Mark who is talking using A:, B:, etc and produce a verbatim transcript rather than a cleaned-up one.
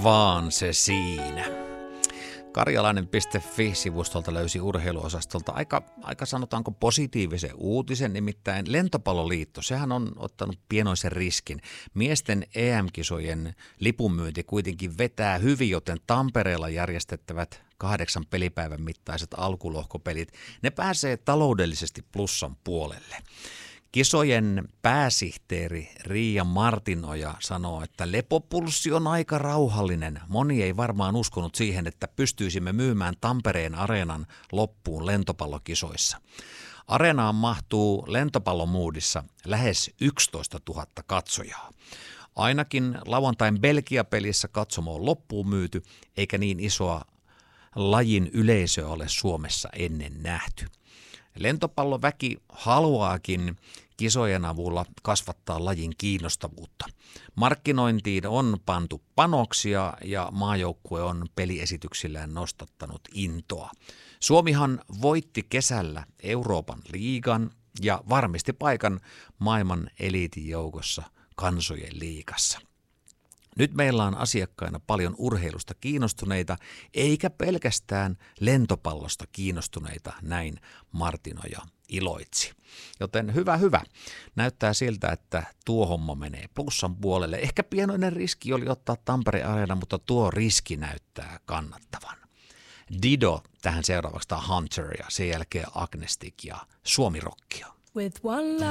A: vaan se siinä. Karjalainen piste fi-sivustolta löysi urheiluosastolta aika, aika sanotaanko positiivisen uutisen, nimittäin Lentopalloliitto, sehän on ottanut pienoisen riskin. Miesten E M-kisojen lipunmyynti kuitenkin vetää hyvin, joten Tampereella järjestettävät kahdeksan pelipäivän mittaiset alkulohkopelit, ne pääsee taloudellisesti plussan puolelle. Kisojen pääsihteeri Riia Martinoja sanoo, että lepopulssi on aika rauhallinen. Moni ei varmaan uskonut siihen, että pystyisimme myymään Tampereen areenan loppuun lentopallokisoissa. Areenaan mahtuu lentopallomuudissa lähes yksitoista tuhatta katsojaa. Ainakin lauantain Belgia-pelissä katsomo on loppuun myyty, eikä niin isoa lajin yleisöä ole Suomessa ennen nähty. Lentopalloväki haluaakin kisojen avulla kasvattaa lajin kiinnostavuutta. Markkinointiin on pantu panoksia ja maajoukkue on peliesityksillään nostattanut intoa. Suomihan voitti kesällä Euroopan liigan ja varmisti paikan maailman eliitin joukossa kansojen liigassa. Nyt meillä on asiakkaina paljon urheilusta kiinnostuneita, eikä pelkästään lentopallosta kiinnostuneita, näin Martinoja iloitsi. Joten hyvä, hyvä. Näyttää siltä, että tuo homma menee plussan puolelle. Ehkä pienoinen riski oli ottaa Tampereen areena, mutta tuo riski näyttää kannattavan. Dido tähän seuraavaksi, tämä Hunter ja sen jälkeen Agnestic ja Suomi-rockia.
B: With one